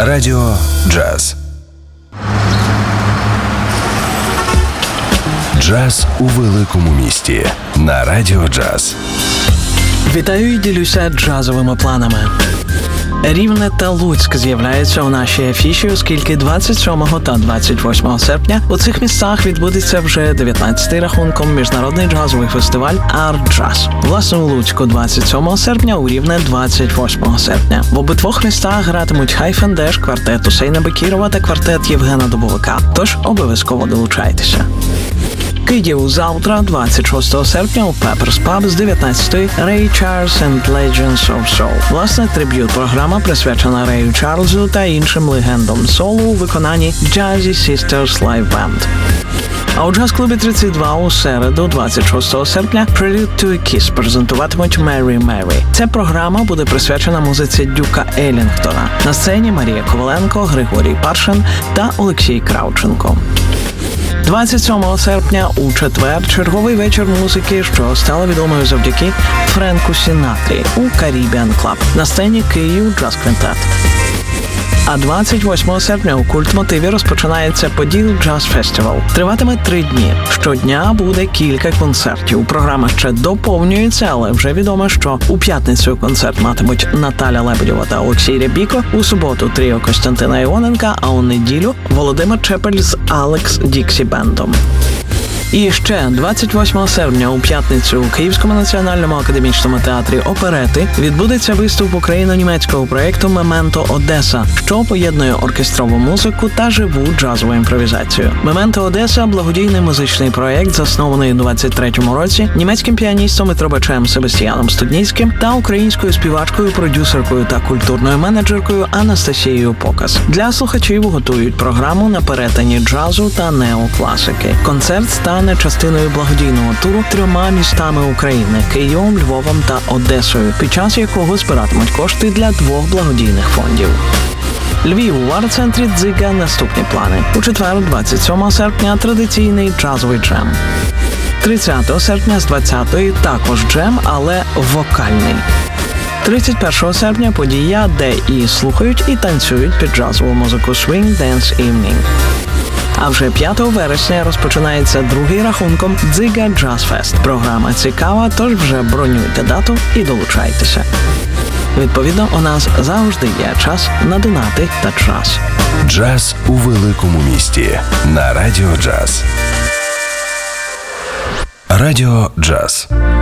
Радіо Джаз. Джаз у великому місті на Радіо Джаз. Вітаю і ділюся джазовими планами. Рівне та Луцьк з'являються у нашій афіші, оскільки 27 та 28 серпня у цих містах відбудеться вже 19-й рахунком міжнародний джазовий фестиваль Art Jazz. Власне, у Луцьку 27 серпня, у Рівне 28 серпня. В обидвох містах гратимуть Хайфендеш, квартет Усейна Бекірова та квартет Євгена Дубовика. Тож обов'язково долучайтеся. Київ завтра, 26 серпня, у Pepper's Pub з 19-ї Ray Charles and Legends of Soul. Власне, триб'ют-програма присвячена Рею Чарльзу та іншим легендам солу у виконанні Jazzy Sisters Live Band. А у джаз-клубі 32 у середу, 26 серпня, Prelude to a Kiss презентуватимуть Mary Mary. Ця програма буде присвячена музиці Дюка Елінгтона. На сцені Марія Коваленко, Григорій Паршин та Олексій Кравченко. 27 серпня у четвер черговий вечір музики, що стала відомою завдяки Френку Сінатрі у Caribbean Club. На сцені Київ Джаз Квінтет. А 28 серпня у Культмотиві розпочинається Поділ Джаз Фестивал. Триватиме 3 дні. Щодня буде кілька концертів. Програма ще доповнюється, але вже відомо, що у п'ятницю концерт матимуть Наталя Лебедєва та Олексій Рябіко, у суботу тріо Костянтина Іоненка, а у неділю Володимир Чепель з Алекс Діксі Бендом. І ще 28 серпня у п'ятницю у Київському національному академічному театрі оперети відбудеться виступ україно-німецького проєкту «Мементо Одеса», що поєднує оркестрову музику та живу джазову імпровізацію. «Мементо Одеса» – благодійний музичний проєкт, заснований у 23-му році німецьким піаністом і трубачем Себастьяном Студніцьким та українською співачкою, продюсеркою та культурною менеджеркою Анастасією Покас. Для слухачів готують програму на перетині джазу та неокласики. Концерт стане частиною благодійного туру 3 містами України – Києвом, Львовом та Одесою, під час якого збиратимуть кошти для 2 благодійних фондів. Львів у арт-центрі «Дзига» наступні плани. У четвер, 27 серпня, традиційний джазовий джем. 30 серпня з 20-ї також джем, але вокальний. 31 серпня подія, де і слухають, і танцюють під джазову музику Swing Dance Evening. А вже 5 вересня розпочинається другий рахунком «Дзига Джаз Фест». Програма цікава, тож вже бронюйте дату і долучайтеся. Відповідно, у нас завжди є час на донати та джаз. Джаз у великому місті на Радіо Джаз. Радіо Джаз.